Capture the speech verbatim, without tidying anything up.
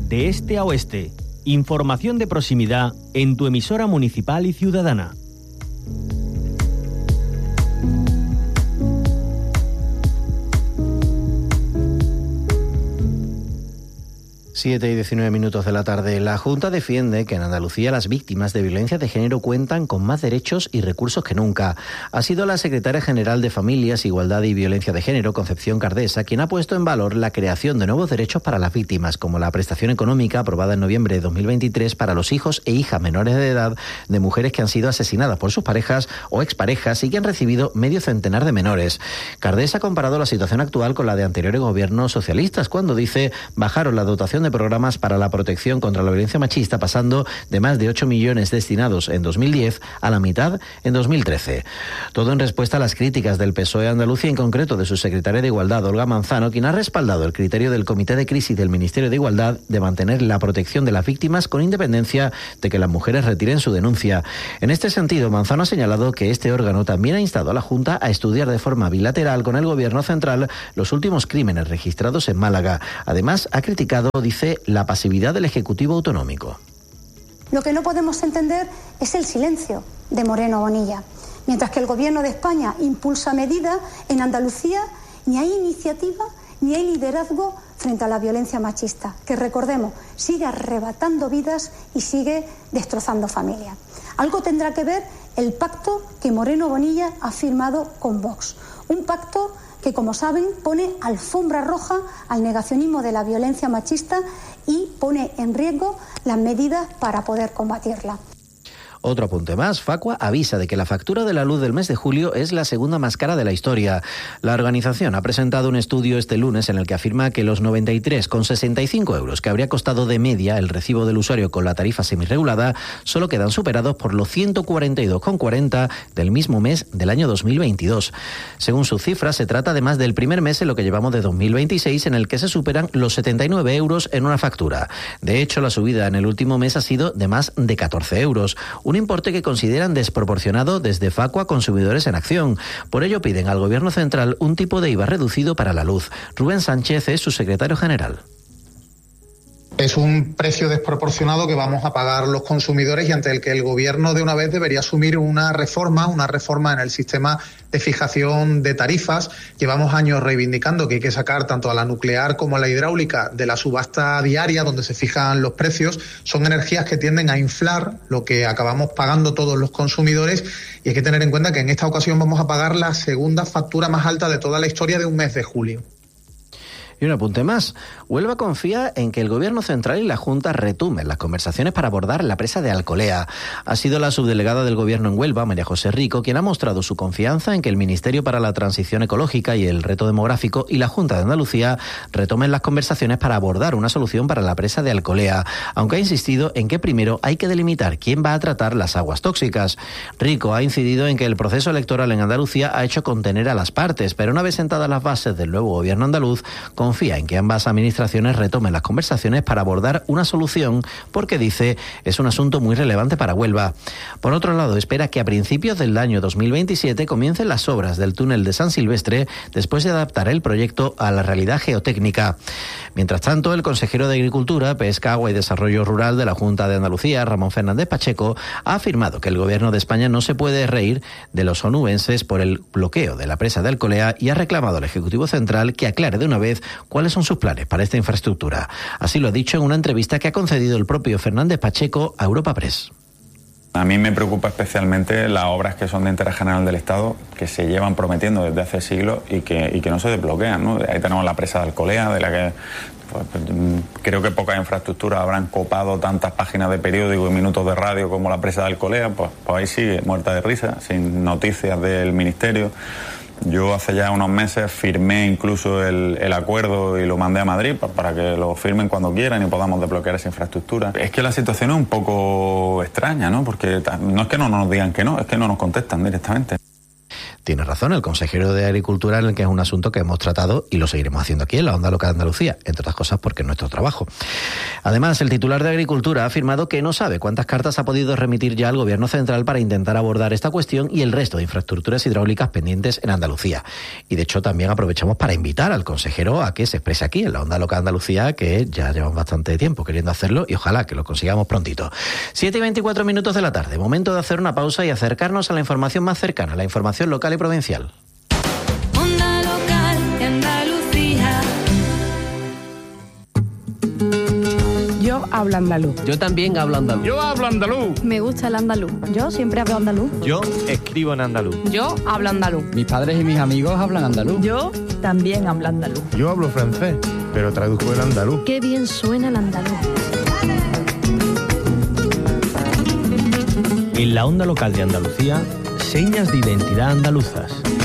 de este a oeste. Información de proximidad en tu emisora municipal y ciudadana. siete y diecinueve minutos de la tarde. La Junta defiende que en Andalucía las víctimas de violencia de género cuentan con más derechos y recursos que nunca. Ha sido la secretaria general de Familias, Igualdad y Violencia de Género, Concepción Cardesa, quien ha puesto en valor la creación de nuevos derechos para las víctimas, como la prestación económica aprobada en noviembre de dos mil veintitrés para los hijos e hijas menores de edad de mujeres que han sido asesinadas por sus parejas o exparejas y que han recibido medio centenar de menores. Cardesa ha comparado la situación actual con la de anteriores gobiernos socialistas, cuando dice bajaron la dotación de programas para la protección contra la violencia machista, pasando de más de ocho millones destinados en dos mil diez a la mitad en dos mil trece. Todo en respuesta a las críticas del P S O E Andalucía, en concreto de su secretaria de Igualdad, Olga Manzano, quien ha respaldado el criterio del Comité de Crisis del Ministerio de Igualdad de mantener la protección de las víctimas con independencia de que las mujeres retiren su denuncia. En este sentido, Manzano ha señalado que este órgano también ha instado a la Junta a estudiar de forma bilateral con el Gobierno central los últimos crímenes registrados en Málaga. Además, ha criticado, dice, la pasividad del Ejecutivo autonómico. Lo que no podemos entender es el silencio de Moreno Bonilla. Mientras que el Gobierno de España impulsa medidas, en Andalucía ni hay iniciativa ni hay liderazgo frente a la violencia machista, que recordemos, sigue arrebatando vidas y sigue destrozando familias. Algo tendrá que ver el pacto que Moreno Bonilla ha firmado con Vox. Un pacto que, como saben, pone alfombra roja al negacionismo de la violencia machista y pone en riesgo las medidas para poder combatirla. Otro apunte más, Facua avisa de que la factura de la luz del mes de julio es la segunda más cara de la historia. La organización ha presentado un estudio este lunes en el que afirma que los noventa y tres coma sesenta y cinco euros que habría costado de media el recibo del usuario con la tarifa semirregulada solo quedan superados por los ciento cuarenta y dos coma cuarenta del mismo mes del año dos mil veintidós. Según sus cifras, se trata de más del primer mes en lo que llevamos de dos mil veintiséis en el que se superan los setenta y nueve euros en una factura. De hecho, la subida en el último mes ha sido de más de catorce euros. Un importe que consideran desproporcionado desde Facua Consumidores en Acción. Por ello piden al Gobierno central un tipo de I V A reducido para la luz. Rubén Sánchez es su secretario general. Es un precio desproporcionado que vamos a pagar los consumidores y ante el que el Gobierno de una vez debería asumir una reforma, una reforma en el sistema de fijación de tarifas. Llevamos años reivindicando que hay que sacar tanto a la nuclear como a la hidráulica de la subasta diaria donde se fijan los precios. Son energías que tienden a inflar lo que acabamos pagando todos los consumidores y hay que tener en cuenta que en esta ocasión vamos a pagar la segunda factura más alta de toda la historia de un mes de julio. Y un apunte más. Huelva confía en que el Gobierno central y la Junta retomen las conversaciones para abordar la presa de Alcolea. Ha sido la subdelegada del Gobierno en Huelva, María José Rico, quien ha mostrado su confianza en que el Ministerio para la Transición Ecológica y el Reto Demográfico y la Junta de Andalucía retomen las conversaciones para abordar una solución para la presa de Alcolea, aunque ha insistido en que primero hay que delimitar quién va a tratar las aguas tóxicas. Rico ha incidido en que el proceso electoral en Andalucía ha hecho contener a las partes, pero una vez sentadas las bases del nuevo Gobierno andaluz, confía en que ambas administraciones retomen las conversaciones para abordar una solución, porque dice es un asunto muy relevante para Huelva. Por otro lado, espera que a principios del año dos mil veintisiete comiencen las obras del túnel de San Silvestre después de adaptar el proyecto a la realidad geotécnica. Mientras tanto, el consejero de Agricultura, Pesca, Agua y Desarrollo Rural de la Junta de Andalucía, Ramón Fernández Pacheco, ha afirmado que el Gobierno de España no se puede reír de los onubenses por el bloqueo de la presa de Alcolea y ha reclamado al Ejecutivo Central que aclare de una vez cuáles son sus planes para esta infraestructura. Así lo ha dicho en una entrevista que ha concedido el propio Fernández Pacheco a Europa Press. A mí me preocupa especialmente las obras que son de interés general del Estado, que se llevan prometiendo desde hace siglos y que, y que no se desbloquean, ¿no? Ahí tenemos la presa de Alcolea, de la que pues, creo que pocas infraestructuras habrán copado tantas páginas de periódico y minutos de radio como la presa de Alcolea, pues, pues ahí sigue, muerta de risa, sin noticias del Ministerio. Yo hace ya unos meses firmé incluso el, el acuerdo y lo mandé a Madrid para que lo firmen cuando quieran y podamos desbloquear esa infraestructura. Es que la situación es un poco extraña, ¿no? Porque no es que no nos digan que no, es que no nos contestan directamente. Tiene razón el consejero de Agricultura, en el que es un asunto que hemos tratado y lo seguiremos haciendo aquí en la Onda Local de Andalucía, entre otras cosas porque es nuestro trabajo. Además, el titular de Agricultura ha afirmado que no sabe cuántas cartas ha podido remitir ya al Gobierno central para intentar abordar esta cuestión y el resto de infraestructuras hidráulicas pendientes en Andalucía. Y de hecho también aprovechamos para invitar al consejero a que se exprese aquí en la Onda Local de Andalucía, que ya llevamos bastante tiempo queriendo hacerlo y ojalá que lo consigamos prontito. siete y veinticuatro minutos de la tarde, momento de hacer una pausa y acercarnos a la información más cercana, la información local y provincial. Onda Local de Andalucía. Yo hablo andaluz. Yo también hablo andaluz. Yo hablo andaluz. Me gusta el andaluz. Yo siempre hablo andaluz. Yo escribo en andaluz. Yo hablo andaluz. Mis padres y mis amigos hablan andaluz. Yo también hablo andaluz. Yo hablo francés, pero traduzco el andaluz. Qué bien suena el andaluz. En la Onda Local de Andalucía, señas de identidad andaluzas.